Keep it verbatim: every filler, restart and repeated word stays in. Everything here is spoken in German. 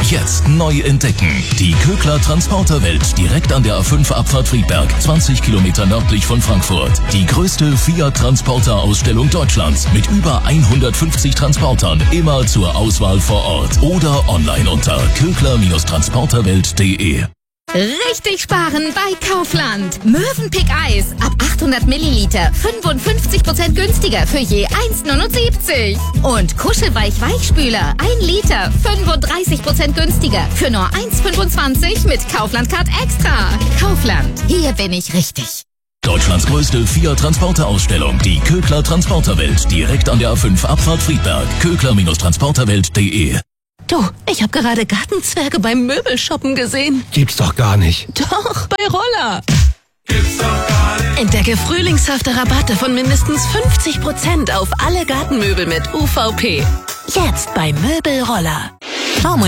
Jetzt neu entdecken. Die Kögler Transporterwelt direkt an der A fünf Abfahrt Friedberg, zwanzig Kilometer nördlich von Frankfurt. Die größte Fiat-Transporter-Ausstellung Deutschlands mit über hundertfünfzig Transportern, immer zur Auswahl vor Ort oder online unter kögler Transporterwelt punkt de. Richtig sparen bei Kaufland. Mövenpick Eis ab achthundert Milliliter fünfundfünfzig Prozent günstiger für je eins neunundsiebzig. Und Kuschelweich Weichspüler ein Liter fünfunddreißig Prozent günstiger für nur eins fünfundzwanzig mit Kaufland Card Extra. Kaufland, hier bin ich richtig. Deutschlands größte Fiat-Transporter-Ausstellung, die Kögler Transporterwelt, direkt an der A fünf Abfahrt Friedberg, kögler Transporterwelt punkt de. Du, ich habe gerade Gartenzwerge beim Möbelshoppen gesehen. Gibt's doch gar nicht. Doch, bei Roller. Gibt's doch gar nicht. Entdecke frühlingshafte Rabatte von mindestens fünfzig Prozent auf alle Gartenmöbel mit U V P. Jetzt bei Möbelroller.